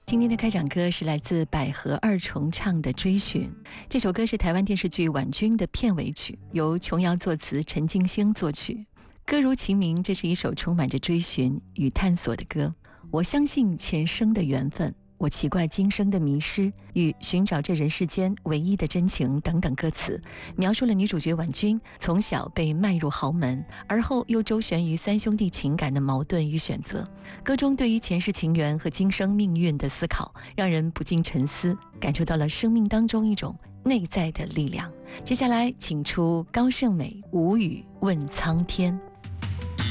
今天的开场歌是来自百合二重唱的《追寻》，这首歌是台湾电视剧《婉君》的片尾曲，由琼瑶作词，陈金星作曲。歌如其名，这是一首充满着追寻与探索的歌。我相信前生的缘分，我奇怪今生的迷失与寻找这人世间唯一的真情等等歌词，描述了女主角婉君从小被迈入豪门，而后又周旋于三兄弟情感的矛盾与选择。歌中对于前世情缘和今生命运的思考，让人不禁沉思，感受到了生命当中一种内在的力量。接下来请出高胜美《无语问苍天》。